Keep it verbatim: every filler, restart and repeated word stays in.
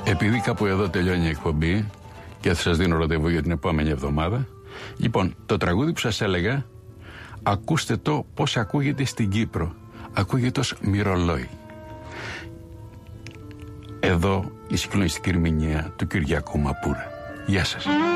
Επειδή κάπου εδώ τελειώνει η εκπομπή και θα σας δίνω ραντεβού για την επόμενη εβδομάδα, λοιπόν, το τραγούδι που σας έλεγα, ακούστε το πώς ακούγεται στην Κύπρο. Ακούγεται ως μυρολόι. Εδώ η συγκλονιστική ερμηνεία του Κυριακού Μαπούρα. Γεια σας.